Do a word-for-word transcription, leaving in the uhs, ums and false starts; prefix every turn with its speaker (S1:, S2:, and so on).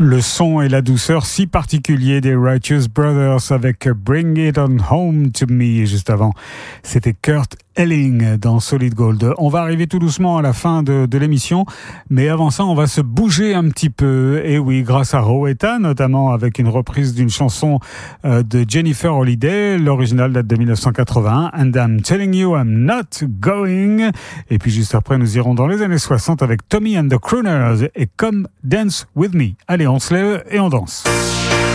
S1: Le son et la douceur si particuliers des Righteous Brothers avec Bring It On Home To Me. Et juste avant, c'était Kurt Elling dans Solid Gold. On va arriver tout doucement à la fin de, de l'émission, mais avant ça, on va se bouger un petit peu. Et oui, grâce à Rowetta, notamment avec une reprise d'une chanson euh, de Jennifer Holliday. L'original date de dix-neuf cent quatre-vingt-un, And I'm Telling You I'm Not Going. Et puis juste après, nous irons dans les années soixante avec Tommy and the Crooners et Come Dance With Me. Allez, on se lève et on danse.